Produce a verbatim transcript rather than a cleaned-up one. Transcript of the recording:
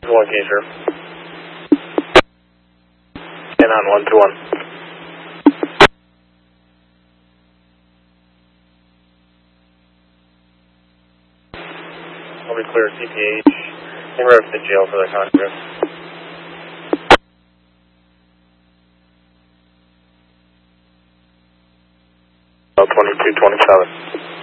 One Gazer. And on one two one. I'll be clear C P H en route to the jail for the congress. twenty-two twenty-seven.